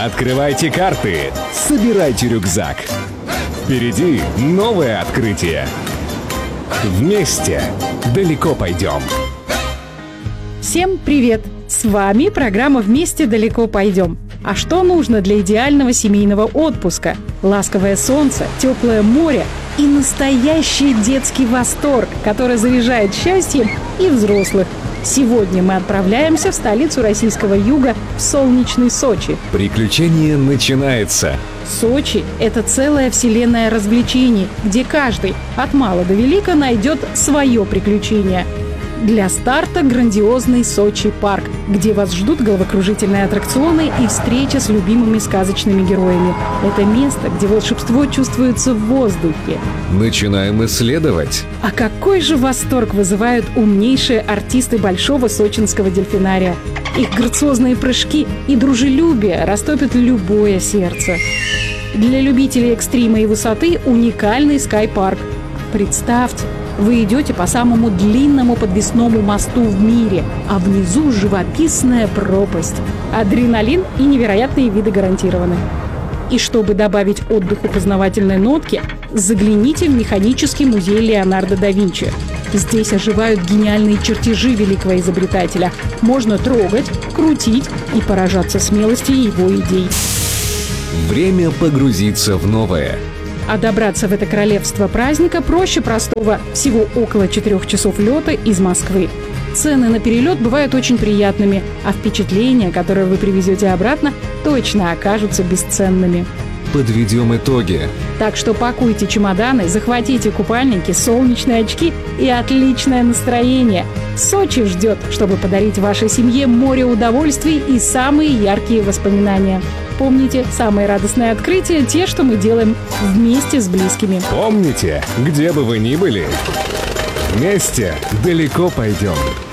Открывайте карты, собирайте рюкзак. Впереди новое открытие. Вместе далеко пойдем. Всем привет! С вами программа «Вместе далеко пойдем». А что нужно для идеального семейного отпуска? Ласковое солнце, теплое море и настоящий детский восторг, который заряжает счастьем и взрослых. Сегодня мы отправляемся в столицу российского юга, в солнечный Сочи. Приключение начинается. Сочи – это целая вселенная развлечений, где каждый, от мала до велика, найдет свое приключение. Для старта грандиозный Сочи-парк, где вас ждут головокружительные аттракционы и встреча с любимыми сказочными героями. Это место, где волшебство чувствуется в воздухе. Начинаем исследовать. А какой же восторг вызывают умнейшие артисты Большого Сочинского дельфинария. Их грациозные прыжки и дружелюбие растопят любое сердце. Для любителей экстрима и высоты уникальный скай-парк. Представьте, вы идете по самому длинному подвесному мосту в мире, а внизу живописная пропасть. Адреналин и невероятные виды гарантированы. И чтобы добавить отдыху познавательной нотки, загляните в механический музей Леонардо да Винчи. Здесь оживают гениальные чертежи великого изобретателя. Можно трогать, крутить и поражаться смелости его идей. Время погрузиться в новое. А добраться в это королевство праздника проще простого, всего около 4 часов лета из Москвы. Цены на перелет бывают очень приятными, а впечатления, которые вы привезете обратно, точно окажутся бесценными. Подведем итоги. Так что пакуйте чемоданы, захватите купальники, солнечные очки и отличное настроение. Сочи ждет, чтобы подарить вашей семье море удовольствий и самые яркие воспоминания. Помните, самые радостные открытия – те, что мы делаем вместе с близкими. Помните, где бы вы ни были, вместе далеко пойдем.